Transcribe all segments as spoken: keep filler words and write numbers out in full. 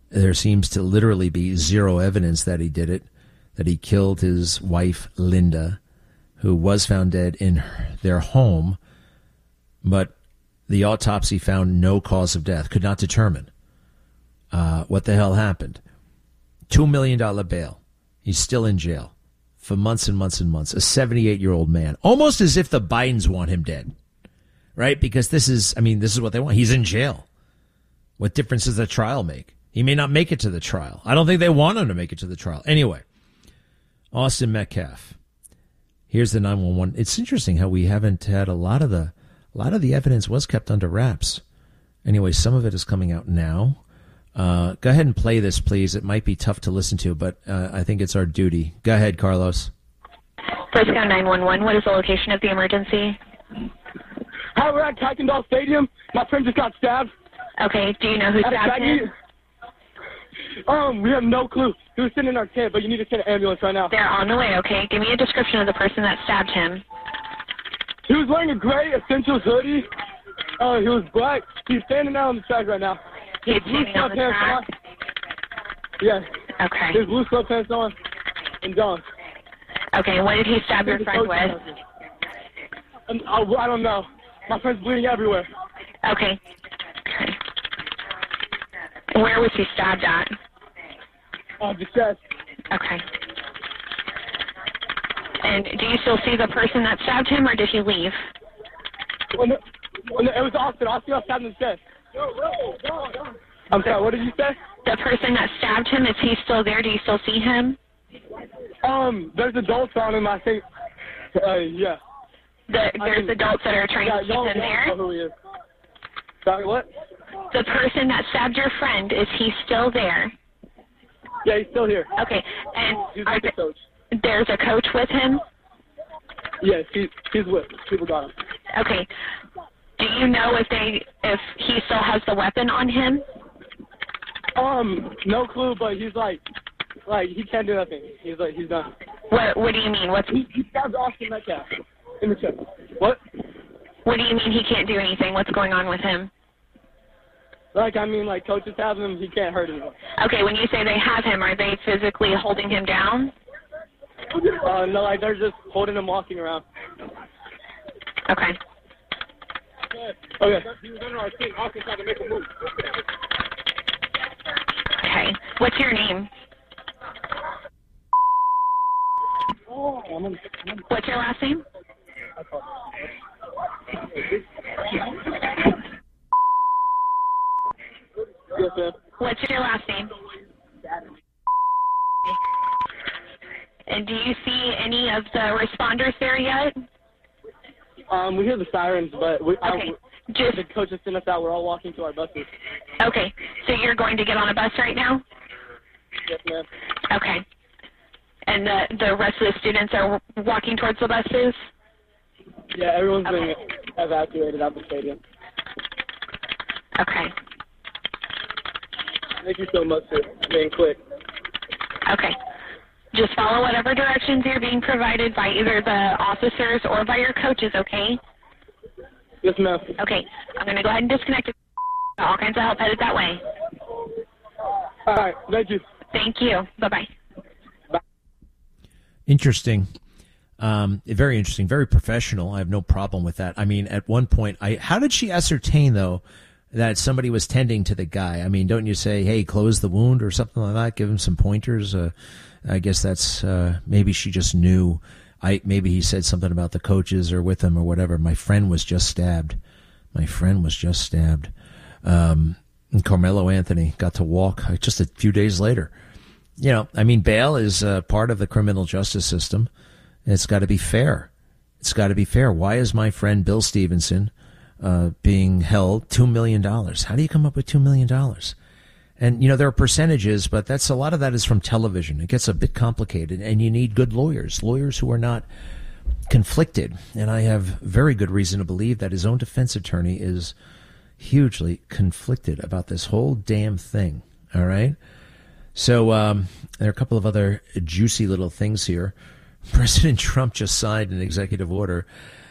There seems to literally be zero evidence that he did it, that he killed his wife, Linda, who was found dead in their home, but the autopsy found no cause of death, could not determine uh, what the hell happened. Two million dollars bail. He's still in jail for months and months and months. A seventy-eight-year-old man, almost as if the Bidens want him dead, right? Because this is, I mean, this is what they want. He's in jail. What difference does the trial make? He may not make it to the trial. I don't think they want him to make it to the trial. Anyway, Austin Metcalf. Here's the nine one one. It's interesting how we haven't had a lot of the, a lot of the evidence was kept under wraps. Anyway, some of it is coming out now. Uh, go ahead and play this, please. It might be tough to listen to, but uh, I think it's our duty. Go ahead, Carlos. Frisco nine one one, what is the location of the emergency? Hi, we're at Kuykendall Stadium. My friend just got stabbed. Okay, do you know who stabbed him? Um, we have no clue. He was sitting in our tent, but you need to send an ambulance right now. They're on the way, okay? Give me a description of the person that stabbed him. He was wearing a gray Essentials hoodie. Uh, he was black. He's standing out on the track right now. He's standing on the track? Yeah. Okay. His blue sweatpants on and gone. Okay, and what did he stab your friend with? And, uh, I don't know. My friend's bleeding everywhere. Okay. Okay. Where was he stabbed at? Uh, the chest. Okay. And do you still see the person that stabbed him, or did he leave? Well, no, well, no, it was Austin. Austin got stabbed in the chest. I'm sorry, what did you say? The person that stabbed him, is he still there? Do you still see him? Um, there's adults on him, I think. Uh, yeah. The, there's I mean, adults that are trying yeah, to keep him there? Know who he is. Sorry, what? The person that stabbed your friend, is he still there? Yeah, he's still here. Okay, and he's are with th- the coach. There's a coach with him? Yes, he's, he's with. People got him. Okay. Do you know if they if he still has the weapon on him? Um, no clue, but he's like, like he can't do nothing. He's like, he's done. What What do you mean? What's he, he stabbed Austin Metcalf in the chest. What? What do you mean he can't do anything? What's going on with him? Like, I mean, like coaches have him, he can't hurt anyone. Okay, when you say they have him, are they physically holding him down? Uh, no, like they're just holding him, walking around. Okay. Okay. He was under our team. Austin tried to make a move. Okay. What's your name? What's your last name? Yes, ma'am. What's your last name? And do you see any of the responders there yet? Um, we hear the sirens, but we, okay. I, Just, the coach has sent us out. We're all walking to our buses. Okay. So you're going to get on a bus right now? Yes, ma'am. Okay. And the the rest of the students are walking towards the buses? Yeah, everyone's okay. being evacuated out of the stadium. Okay. Thank you so much for being quick. Okay. Just follow whatever directions you're being provided by either the officers or by your coaches, okay? Yes, ma'am. Okay. I'm going to go ahead and disconnect it. All kinds of help headed that way. All right. Thank you. Thank you. Bye-bye. Bye. Interesting. Um, very interesting. Very professional. I have no problem with that. I mean, at one point, I how did she ascertain, though, that somebody was tending to the guy? I mean, don't you say, hey, close the wound or something like that? Give him some pointers. Uh, I guess that's uh, maybe she just knew. I maybe he said something about the coaches or with him or whatever. My friend was just stabbed. My friend was just stabbed. Um, and Carmelo Anthony got to walk just a few days later. You know, I mean, bail is uh, part of the criminal justice system. It's got to be fair. It's got to be fair. Why is my friend Bill Stevenson uh, being held two million dollars? How do you come up with two million dollars? And, you know, there are percentages, but that's a lot of that is from television. It gets a bit complicated, and you need good lawyers, lawyers who are not conflicted. And I have very good reason to believe that his own defense attorney is hugely conflicted about this whole damn thing. All right? So um, there are a couple of other juicy little things here. President Trump just signed an executive order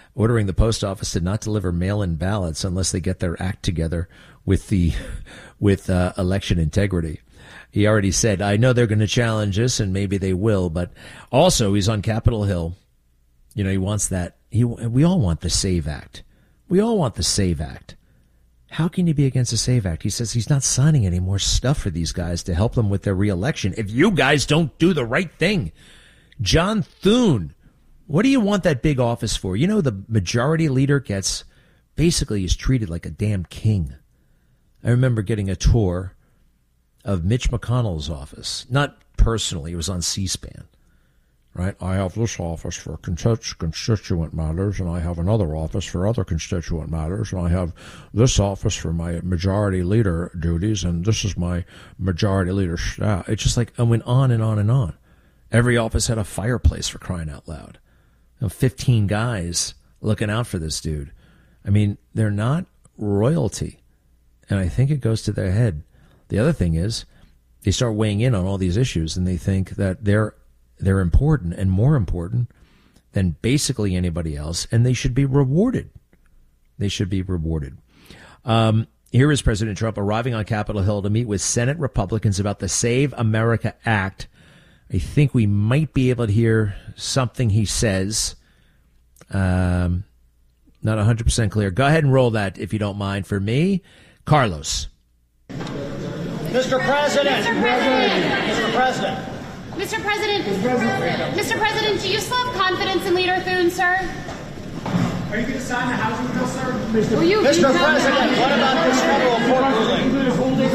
ordering the post office to not deliver mail-in ballots unless they get their act together with the with uh, election integrity. He already said, I know they're going to challenge us, and maybe they will, but also he's on Capitol Hill. You know, he wants that. He, we all want the SAVE Act. We all want the SAVE Act. How can you be against the SAVE Act? He says he's not signing any more stuff for these guys to help them with their reelection if you guys don't do the right thing. John Thune, what do you want that big office for? You know, the majority leader gets, basically is treated like a damn king. I remember getting a tour of Mitch McConnell's office. Not personally, it was on C-SPAN. Right? I have this office for constituent matters, and I have another office for other constituent matters, and I have this office for my majority leader duties, and this is my majority leader staff. It's just like, I went on and on and on. Every office had a fireplace, for crying out loud. You know, fifteen guys looking out for this dude. I mean, they're not royalty, and I think it goes to their head. The other thing is, they start weighing in on all these issues, and they think that they're They're important and more important than basically anybody else, and they should be rewarded. They should be rewarded. Um, here is President Trump arriving on Capitol Hill to meet with Senate Republicans about the Save America Act. I think we might be able to hear something he says. Um, not one hundred percent clear. Go ahead and roll that, if you don't mind, for me. Carlos. Mister President. Mister President. Mister President. Mister President, Mister President, Mister President, do you still have confidence in Leader Thune, sir? Are you going to sign the housing bill, sir? Mister Will you Mister President, what about this federal court ruling? Mister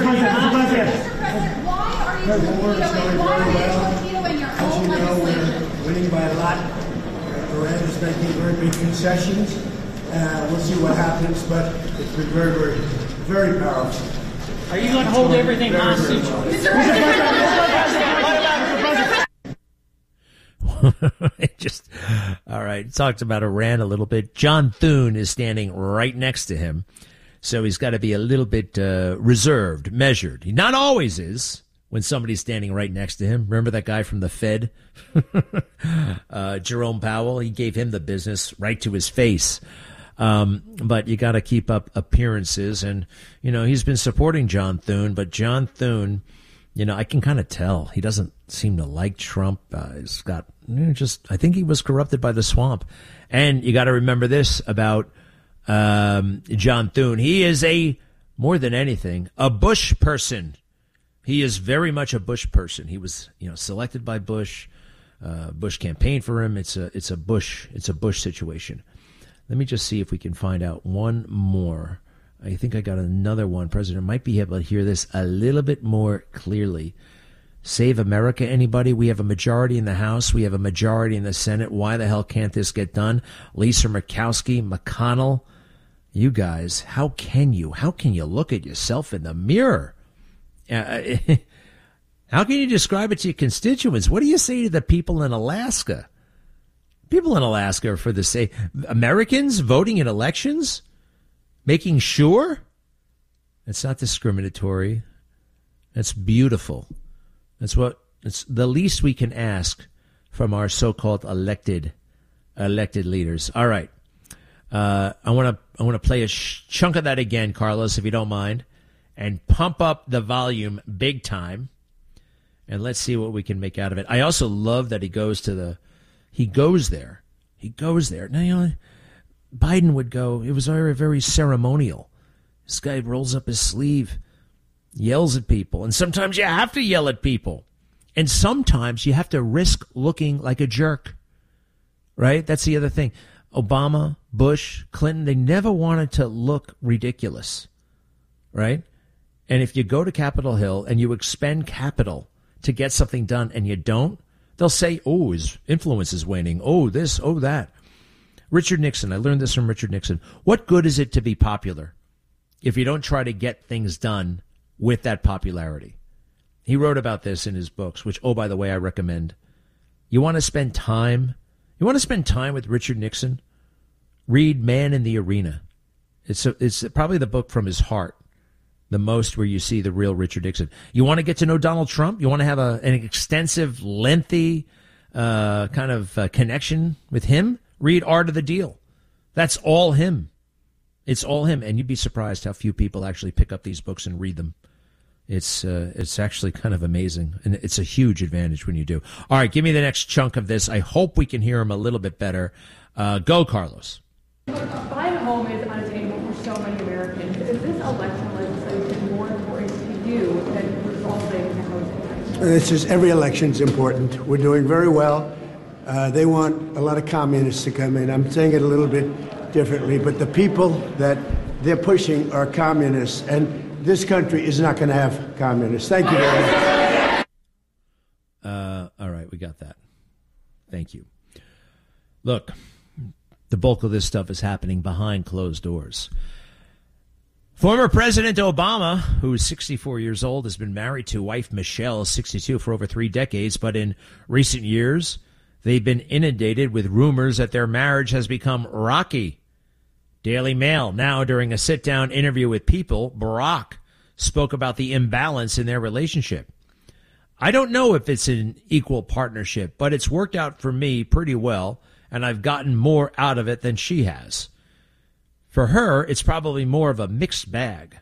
President, why are you vetoing, why are you vetoing your own legislation? Winning by a lot. Iran is making very big concessions. Uh, we'll see what happens, but it's been very, very, very powerful. Are you going to hold everything hostage? Mister President, It just, all right, talked about Iran a little bit. John Thune is standing right next to him, so he's got to be a little bit uh, reserved, measured. He not always is when somebody's standing right next to him. Remember that guy from the Fed, uh, Jerome Powell? He gave him the business right to his face. Um, but you got to keep up appearances, and, you know, he's been supporting John Thune, but John Thune, you know, I can kind of tell he doesn't seem to like Trump. Uh, he's got you know, just, I think he was corrupted by the swamp. And you got to remember this about um, John Thune. He is a, more than anything, a Bush person. He is very much a Bush person. He was, you know, selected by Bush. Uh, Bush campaigned for him. It's a, it's a Bush, it's a Bush situation. Let me just see if we can find out one more. I think I got another one. President might be able to hear this a little bit more clearly. Save America, anybody? We have a majority in the House. We have a majority in the Senate. Why the hell can't this get done? Lisa Murkowski, McConnell, you guys, how can you? How can you look at yourself in the mirror? Uh, how can you describe it to your constituents? What do you say to the people in Alaska? People in Alaska are for the same. Americans voting in elections? Making sure? It's not discriminatory. That's beautiful. That's what, it's the least we can ask from our so-called elected, elected leaders. All right. Uh, I want to, I want to play a sh- chunk of that again, Carlos, if you don't mind, and pump up the volume big time. And let's see what we can make out of it. I also love that he goes to the, he goes there. He goes there. Now, you know, Biden would go, it was very, very ceremonial. This guy rolls up his sleeve, yells at people. And sometimes you have to yell at people. And sometimes you have to risk looking like a jerk. Right? That's the other thing. Obama, Bush, Clinton, they never wanted to look ridiculous. Right? And if you go to Capitol Hill and you expend capital to get something done and you don't, they'll say, oh, his influence is waning. Oh, this, oh, that. Richard Nixon, I learned this from Richard Nixon. What good is it to be popular if you don't try to get things done with that popularity? He wrote about this in his books, which, oh, by the way, I recommend. You want to spend time? You want to spend time with Richard Nixon? Read Man in the Arena. It's a, it's probably the book from his heart, the most where you see the real Richard Nixon. You want to get to know Donald Trump? You want to have a, an extensive, lengthy uh, kind of uh, connection with him? Read Art of the Deal. That's all him. It's all him. And you'd be surprised how few people actually pick up these books and read them. It's uh, it's actually kind of amazing, and it's a huge advantage when you do. All right, give me the next chunk of this. I hope we can hear him a little bit better. Uh, go, Carlos. Buying a home is unattainable for so many Americans. Is this election legislation more important to you than resolving the housing crisis? This is every election's important. We're doing very well. Uh, they want a lot of communists to come in. I'm saying it a little bit differently, but the people that they're pushing are communists, and this country is not going to have communists. Thank you very much. Uh, all right, we got that. Thank you. Look, the bulk of this stuff is happening behind closed doors. Former President Obama, who is sixty-four years old, has been married to wife Michelle, sixty-two, for over three decades. But in recent years, they've been inundated with rumors that their marriage has become rocky. Daily Mail, now during a sit-down interview with People, Barack spoke about the imbalance in their relationship. I don't know if it's an equal partnership, but it's worked out for me pretty well, and I've gotten more out of it than she has. For her, it's probably more of a mixed bag.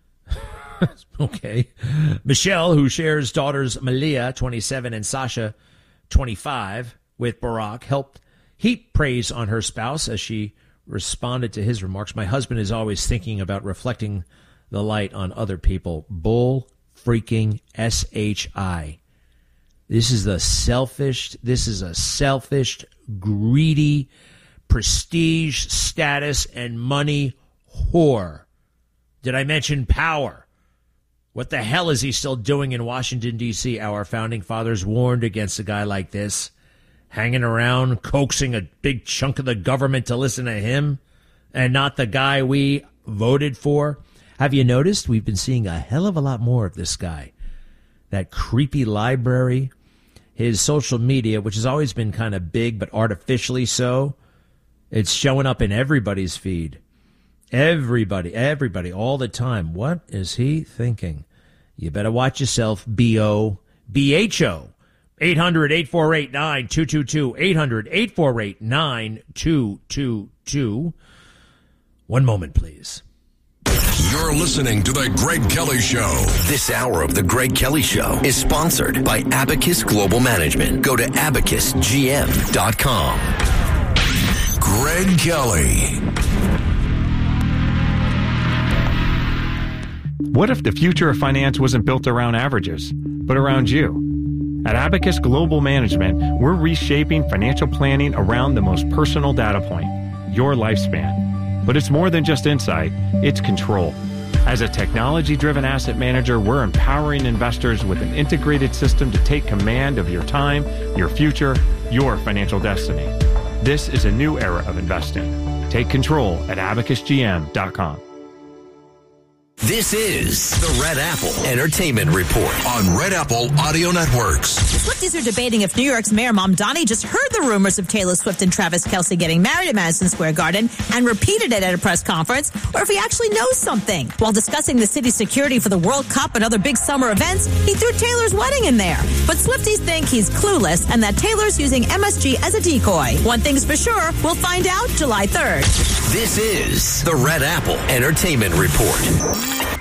Okay. Michelle, who shares daughters Malia, twenty-seven, and Sasha, twenty-five, with Barack, helped heap praise on her spouse as she responded to his remarks. My husband is always thinking about reflecting the light on other people. Bull freaking S H I. This is the selfish, this is a selfish, greedy, prestige, status, and money whore. Did I mention power? What the hell is he still doing in Washington, D C? Our founding fathers warned against a guy like this. Hanging around, coaxing a big chunk of the government to listen to him and not the guy we voted for. Have you noticed we've been seeing a hell of a lot more of this guy? That creepy library, his social media, which has always been kind of big but artificially so. It's showing up in everybody's feed. Everybody, everybody, all the time. What is he thinking? You better watch yourself, B O B H O. eight hundred, eight four eight, nine two two two. eight hundred, eight four eight, nine two two two. One moment, please. You're listening to The Greg Kelly Show. This hour of The Greg Kelly Show is sponsored by Abacus Global Management. Go to abacus g m dot com. Greg Kelly. What if the future of finance wasn't built around averages, but around you? At Abacus Global Management, we're reshaping financial planning around the most personal data point, your lifespan. But it's more than just insight, it's control. As a technology-driven asset manager, we're empowering investors with an integrated system to take command of your time, your future, your financial destiny. This is a new era of investing. Take control at abacus g m dot com. This is the Red Apple Entertainment Report on Red Apple Audio Networks. Swifties are debating if New York's Mayor Mamdani just heard the rumors of Taylor Swift and Travis Kelce getting married at Madison Square Garden and repeated it at a press conference, or if he actually knows something. While discussing the city's security for the World Cup and other big summer events, he threw Taylor's wedding in there. But Swifties think he's clueless and that Taylor's using M S G as a decoy. One thing's for sure, we'll find out July third. This is the Red Apple Entertainment Report.